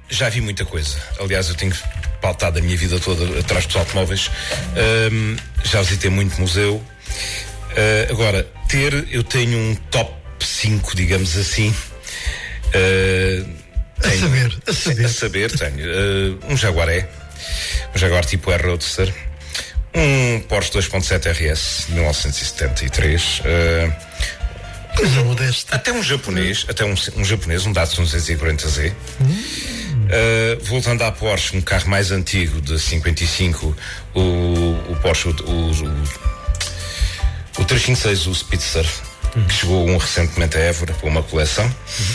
Já vi muita coisa. Aliás, eu tenho pautado a minha vida toda atrás dos automóveis. Já visitei muito museu. Agora, eu tenho um top 5, digamos assim. A saber, tenho um Jaguar tipo R-Roadster, um Porsche 2.7 RS de 1973, coisa modesta. Até um japonês, um Datsun 240Z. Voltando à Porsche, um carro mais antigo de 55, o Porsche, o 356, o Speedster, que chegou recentemente a Évora para uma coleção.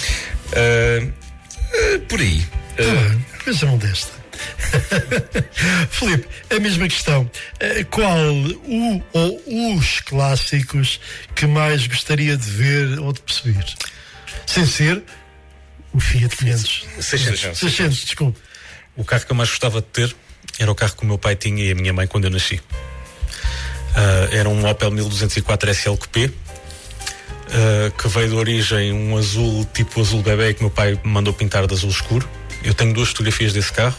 Por aí. Coisa modesta. Filipe, a mesma questão. Qual ou os clássicos que mais gostaria de ver ou de perceber? Sem ser o Fiat 500. 600, desculpe. O carro que eu mais gostava de ter era o carro que o meu pai tinha e a minha mãe quando eu nasci. Era um Opel 1204 SL Coupé, que veio de origem um azul, tipo azul bebê, que meu pai me mandou pintar de azul escuro. Eu tenho 2 fotografias desse carro.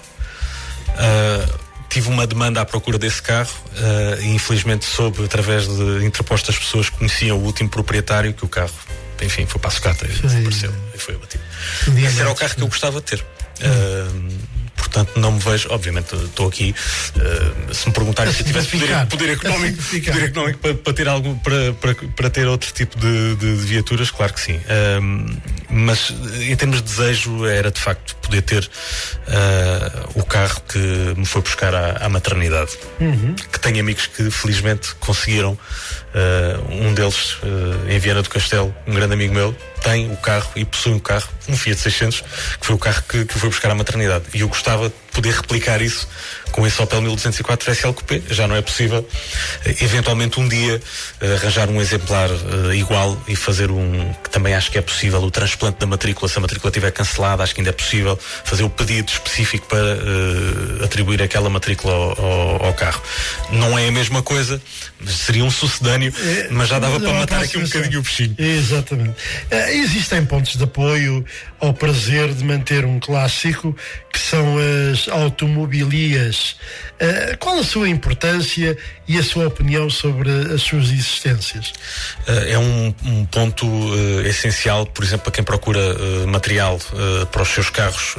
Tive uma demanda à procura desse carro e infelizmente soube, através de interpostas pessoas que conheciam o último proprietário, que o carro, enfim, foi para a sucata e desapareceu e foi abatido. Esse era o carro que eu gostava de ter. Portanto, não me vejo, obviamente estou aqui, se me perguntarem se eu tivesse poder económico para ter algo, para ter outro tipo de viaturas, claro que sim. Mas em termos de desejo era de facto poder ter o carro que me foi buscar à maternidade. Que tenho amigos que felizmente conseguiram, um deles em Viana do Castelo, um grande amigo meu, tem o carro e possui um carro, um Fiat 600, que foi o carro que foi buscar à maternidade. E eu gostava de poder replicar isso com esse Opel 1204 SL Coupé. Já não é possível. Eventualmente um dia arranjar um exemplar igual e fazer que também acho que é possível, o transplante da matrícula. Se a matrícula estiver cancelada, acho que ainda é possível fazer o pedido específico para atribuir aquela matrícula ao carro. Não é a mesma coisa, mas seria um sucedâneo, mas já dava para matar aqui um bocadinho o bichinho. Exatamente. Existem pontos de apoio ao prazer de manter um clássico, que são as automobilias. Qual a sua importância e a sua opinião sobre as suas existências? É um ponto essencial, por exemplo, para quem procura material para os seus carros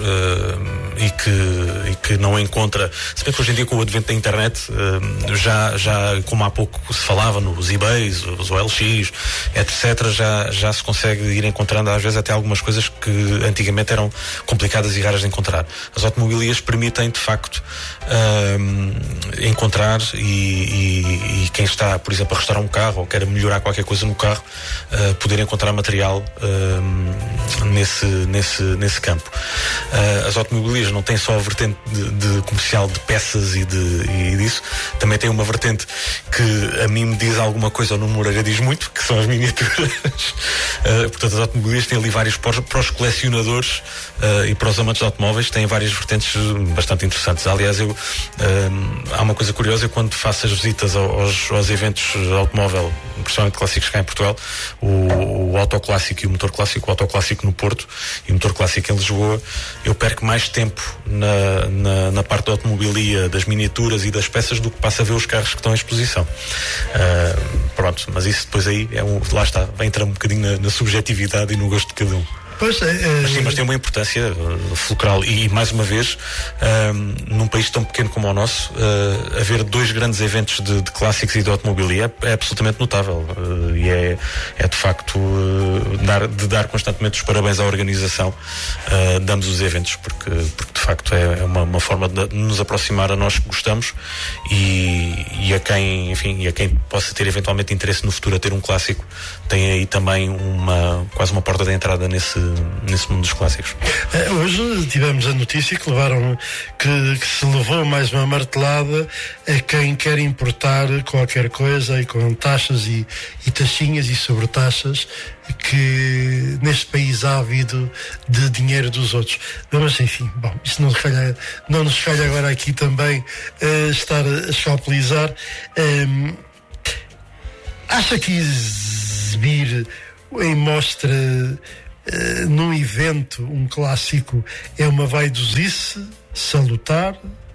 e que não encontra. Se bem que hoje em dia, com o advento da internet, já como há pouco se falava nos eBays, os OLX, etc., já se consegue ir encontrando às vezes até algumas coisas que antigamente eram complicadas e raras de encontrar. As automobilias permitem de facto encontrar e quem está, por exemplo, a restaurar um carro ou quer melhorar qualquer coisa no carro, poder encontrar material nesse campo. As automobilias não têm só a vertente de comercial de peças e disso, também tem uma vertente que a mim me diz alguma coisa, o Nuno Moreira diz muito, que são as miniaturas. Portanto, as automobilias têm ali vários, para os colecionadores e para os amantes de automóveis, têm várias vertentes bastante interessantes. Aliás, há uma coisa curiosa: eu quando faço as visitas aos eventos de automóvel, principalmente clássicos cá em Portugal, o Autoclássico e o Motor Clássico, o Autoclássico no Porto e o Motor Clássico em Lisboa, eu perco mais tempo na parte da automobilia, das miniaturas e das peças, do que passo a ver os carros que estão em exposição. Pronto, mas isso depois aí lá está, vai entrar um bocadinho na subjetividade e no gosto de cada um. Pois mas tem uma importância fulcral e, mais uma vez, num país tão pequeno como o nosso, haver 2 grandes eventos de clássicos e de automobilia é absolutamente notável, e é de facto dar constantemente os parabéns à organização de ambos os eventos, porque de facto é uma forma de nos aproximar a nós que gostamos e a quem possa ter eventualmente interesse no futuro a ter um clássico, tem aí também quase uma porta de entrada nesse mundo dos clássicos. Hoje tivemos a notícia que se levou mais uma martelada a quem quer importar qualquer coisa, e com taxas e taxinhas e sobretaxas que neste país há havido de dinheiro dos outros. Mas enfim, bom, isto não nos calha agora aqui também estar a escalpelizar. Acha que exibir em mostra num evento, um clássico é uma vaidosice salutar,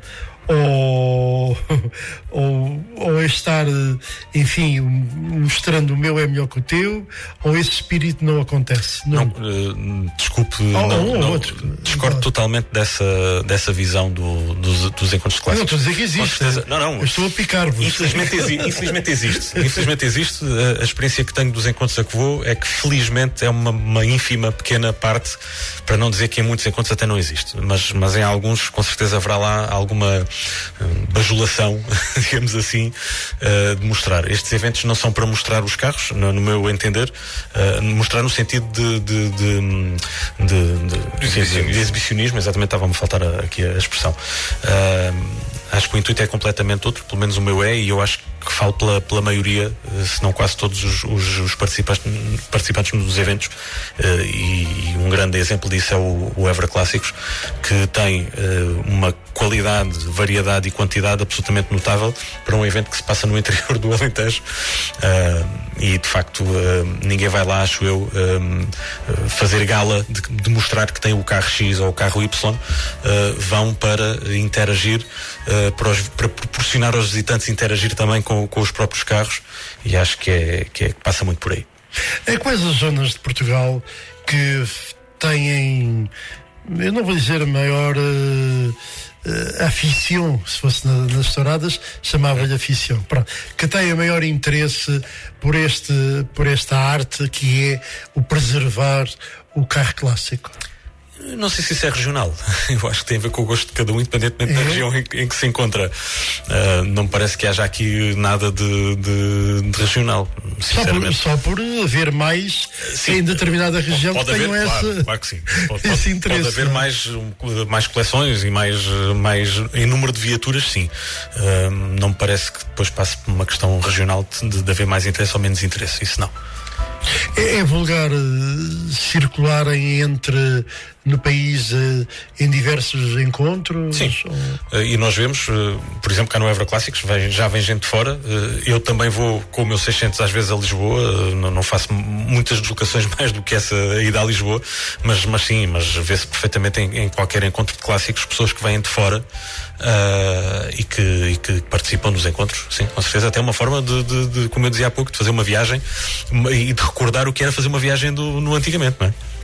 ou estar, enfim, mostrando o meu é melhor que o teu, ou esse espírito não acontece? Desculpe, discordo totalmente dessa visão dos encontros clássicos. Não estou a dizer que existe. Eu estou a picar-vos. Infelizmente existe. A experiência que tenho dos encontros a que vou é que felizmente é uma ínfima, pequena parte, para não dizer que em muitos encontros até não existe, mas em alguns com certeza haverá lá alguma bajulação, digamos assim, de mostrar. Estes eventos não são para mostrar os carros, no meu entender, mostrar no sentido de exibicionismo, exatamente, estava-me a faltar aqui a expressão. Acho que o intuito é completamente outro, pelo menos o meu é, e eu acho que falo pela maioria, se não quase todos os participantes nos eventos, e um grande exemplo disso é o Évora Clássicos, que tem uma qualidade, variedade e quantidade absolutamente notável para um evento que se passa no interior do Alentejo, e de facto ninguém vai lá, acho eu, fazer gala de mostrar que tem o carro X ou o carro Y. Vão para interagir, para proporcionar aos visitantes interagir também com os próprios carros, e acho que passa muito por aí. Quais as zonas de Portugal que têm, eu não vou dizer a maior aficião, se fosse nas touradas chamava-lhe aficião, pronto, que tem o maior interesse por esta arte que é o preservar o carro clássico? Não sei se isso é regional. Eu acho que tem a ver com o gosto de cada um, independentemente da região em que se encontra. Não me parece que haja aqui nada de regional, sinceramente. Só por haver mais, sim, em determinada região pode que tenham haver, claro que sim. Esse interesse. Pode haver mais coleções e mais em número de viaturas, sim. Não me parece que depois passe por uma questão regional de haver mais interesse ou menos interesse. Isso não. É vulgar circularem no país em diversos encontros? Sim, e nós vemos, por exemplo, cá no Évora Clássicos já vem gente de fora. Eu também vou com o meu 600 às vezes a Lisboa, não faço muitas deslocações mais do que essa ida a Lisboa, mas vê-se perfeitamente em qualquer encontro de clássicos pessoas que vêm de fora e que participam dos encontros. Sim, com certeza. Até uma forma de, como eu dizia há pouco, de fazer uma viagem e de recordar o que era fazer uma viagem no antigamente, não é?